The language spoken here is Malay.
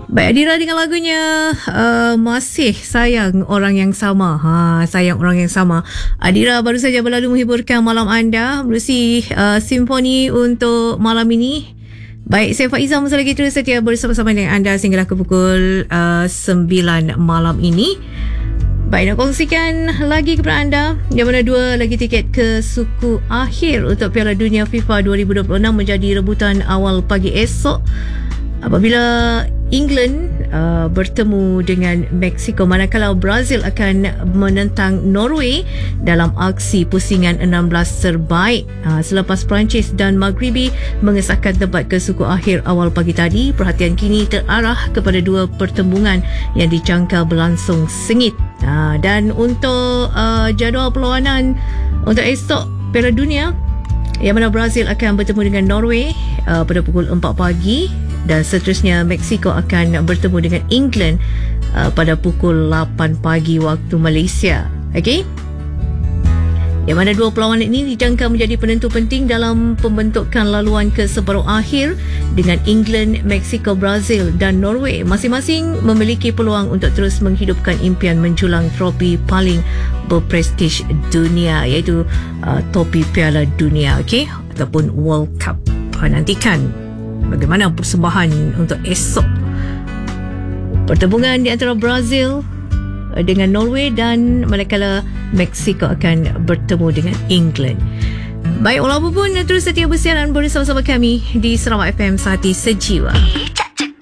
Baik, Adira dengan lagunya Masih Sayang Orang Yang Sama. Sayang Orang Yang Sama. Adira baru saja berlalu menhiburkan malam anda melalui simfoni untuk malam ini. Baik, saya Faizah Musa lagi terus setia bersama-sama dengan anda sehinggalah ke pukul 9 malam ini. Baik, nak kongsikan lagi kepada anda yang mana 2 lagi tiket ke suku akhir untuk Piala Dunia FIFA 2026 menjadi rebutan awal pagi esok apabila England bertemu dengan Mexico, manakala Brazil akan menentang Norway dalam aksi pusingan 16 terbaik. Selepas Perancis dan Maghribi mengesahkan tempat ke suku akhir awal pagi tadi, perhatian kini terarah kepada 2 pertembungan yang dicangka berlangsung sengit. Dan untuk jadual perlawanan untuk esok Piala Dunia, yang mana Brazil akan bertemu dengan Norway pada pukul 4 pagi dan seterusnya Mexico akan bertemu dengan England pada pukul 8 pagi waktu Malaysia. Okey? Yang mana 2 perlawanan ini dijangka menjadi penentu penting dalam pembentukan laluan ke separuh akhir dengan England, Mexico, Brazil dan Norway masing-masing memiliki peluang untuk terus menghidupkan impian menjulang trofi paling berprestij dunia, iaitu topi Piala Dunia, okey, ataupun World Cup. Nantikan bagaimana persembahan untuk esok pertembungan di antara Brazil dengan Norway dan manakala Mexico akan bertemu dengan England. Baik, walaupun terus setia bersiaran bersama-sama kami di Sarawak FM Sehati Sejiwa.